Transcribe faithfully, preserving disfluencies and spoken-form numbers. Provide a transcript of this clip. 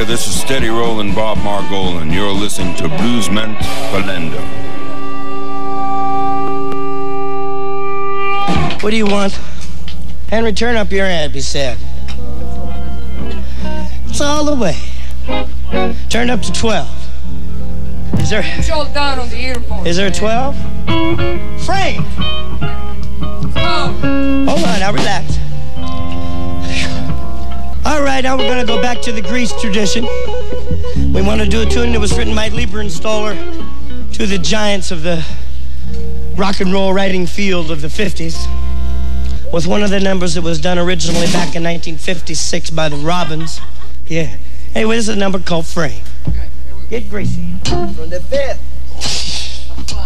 this is Steady Rollin' Bob Margolin. You're listening to Bluesman Palendo. What do you want? Henry, turn up your amp, he said. It's all the way. Turn up to twelve. Is there... Control down on the earphones. Is there a twelve? Frank! Oh. Hold on, now relax. All right, now we're going to go back to the Grease tradition. We want to do a tune that was written by Lieber-Installer to the giants of the rock and roll writing field of the fifties, with one of the numbers that was done originally back in nineteen fifty-six by the Robins. Yeah. Anyway, this is a number called Frame. Get greasy. From the fifth.